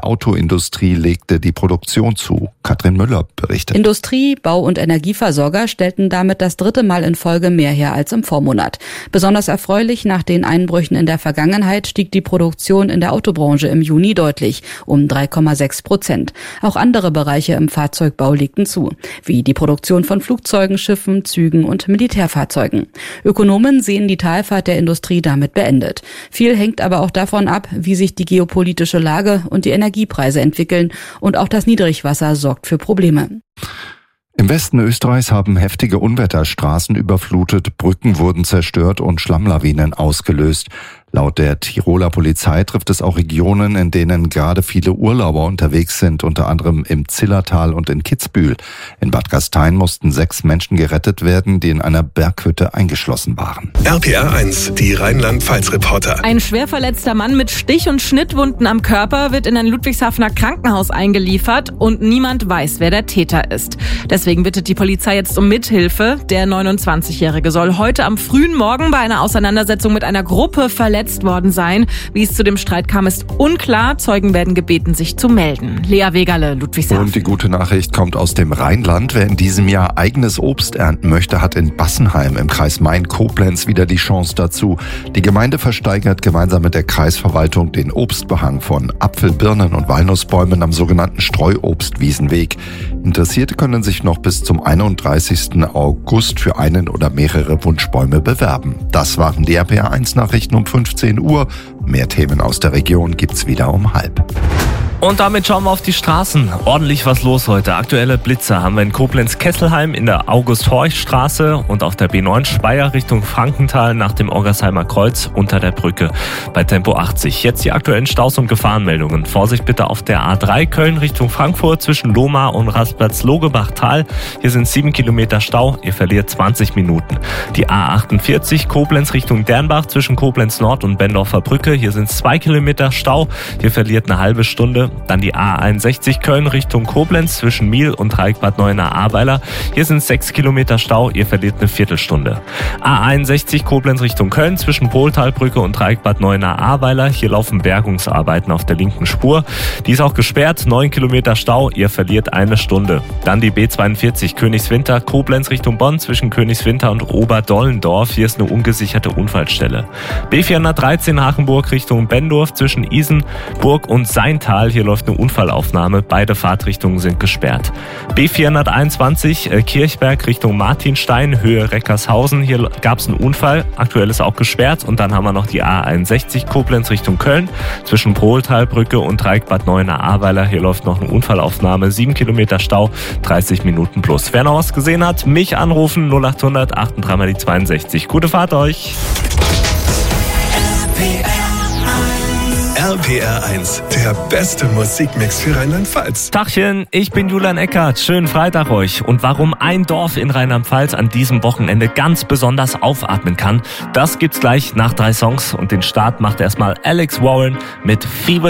Autoindustrie legte die Produktion zu. Katrin Müller berichtet. Industrie, Bau- und Energieversorger stellten damit das 3. Mal in Folge mehr her als im Vormonat. Besonders erfreulich, nach den Einbrüchen in der Vergangenheit stieg die Produktion in der Autobranche im Juni deutlich, um 3,6%. Auch andere Bereiche im Fahrzeugbau legten zu, wie die Produktion von Flugzeugen, Schiffen, Zügen und Militärfahrzeugen. Ökonomen sehen die Talfahrt der Industrie damit beendet. Viel hängt aber auch davon ab, wie sich die geopolitische Lage und die Energiepreise entwickeln, und auch das Niedrigwasser sorgt für Probleme. Im Westen Österreichs haben heftige Unwetter Straßen überflutet, Brücken wurden zerstört und Schlammlawinen ausgelöst. Laut der Tiroler Polizei trifft es auch Regionen, in denen gerade viele Urlauber unterwegs sind, unter anderem im Zillertal und in Kitzbühel. In Bad Gastein mussten 6 Menschen gerettet werden, die in einer Berghütte eingeschlossen waren. RPR 1, die Rheinland-Pfalz-Reporter. Ein schwer verletzter Mann mit Stich- und Schnittwunden am Körper wird in ein Ludwigshafener Krankenhaus eingeliefert und niemand weiß, wer der Täter ist. Deswegen bittet die Polizei jetzt um Mithilfe. Der 29-Jährige soll heute am frühen Morgen bei einer Auseinandersetzung mit einer Gruppe verletzt worden sein. Wie es zu dem Streit kam, ist unklar. Zeugen werden gebeten, sich zu melden. Lea Wegerle, Ludwigshafen. Und die gute Nachricht kommt aus dem Rheinland. Wer in diesem Jahr eigenes Obst ernten möchte, hat in Bassenheim im Kreis Main-Koblenz wieder die Chance dazu. Die Gemeinde versteigert gemeinsam mit der Kreisverwaltung den Obstbehang von Apfel-, Birnen- und Walnussbäumen am sogenannten Streuobstwiesenweg. Interessierte können sich noch bis zum 31. August für einen oder mehrere Wunschbäume bewerben. Das waren die RPR 1 Nachrichten um 15 Uhr. Mehr Themen aus der Region gibt's wieder um 12:30. Und damit schauen wir auf die Straßen. Ordentlich was los heute. Aktuelle Blitzer haben wir in Koblenz-Kesselheim in der August-Horch-Straße und auf der B9 Speyer Richtung Frankenthal nach dem Orgersheimer Kreuz unter der Brücke bei Tempo 80. Jetzt die aktuellen Staus und Gefahrenmeldungen. Vorsicht bitte auf der A3 Köln Richtung Frankfurt zwischen Lohmar und Rastplatz Logebach-Tal. Hier sind 7 Kilometer Stau. Ihr verliert 20 Minuten. Die A48 Koblenz Richtung Dernbach zwischen Koblenz Nord und Bendorfer Brücke. Hier sind 2 Kilometer Stau. Ihr verliert eine halbe Stunde. Dann die A61 Köln Richtung Koblenz zwischen Miel und Reicbad Neuenahr-Ahrweiler. Hier sind 6 Kilometer Stau, ihr verliert eine Viertelstunde. A61 Koblenz Richtung Köln zwischen Pohltalbrücke und Reicbad Neuenahr-Ahrweiler. Hier laufen Bergungsarbeiten auf der linken Spur. Die ist auch gesperrt, 9 Kilometer Stau, ihr verliert eine Stunde. Dann die B42 Königswinter Koblenz Richtung Bonn zwischen Königswinter und Oberdollendorf. Hier ist eine ungesicherte Unfallstelle. B413 Hachenburg Richtung Bendorf zwischen Isenburg und Seintal. Hier läuft eine Unfallaufnahme. Beide Fahrtrichtungen sind gesperrt. B421 Kirchberg Richtung Martinstein, Höhe Reckershausen. Hier gab es einen Unfall. Aktuell ist auch gesperrt. Und dann haben wir noch die A61 Koblenz Richtung Köln zwischen Pohltalbrücke und Reicbad Neuenahr-Ahrweiler. Hier läuft noch eine Unfallaufnahme. 7 Kilometer Stau, 30 Minuten plus. Wer noch was gesehen hat, mich anrufen. 0800 38 62. Gute Fahrt euch. RPR 1, der beste Musikmix für Rheinland-Pfalz. Tachchen, ich bin Julian Eckert. Schönen Freitag euch. Und warum ein Dorf in Rheinland-Pfalz an diesem Wochenende ganz besonders aufatmen kann, das gibt's gleich nach 3 Songs. Und den Start macht erstmal Alex Warren mit Fever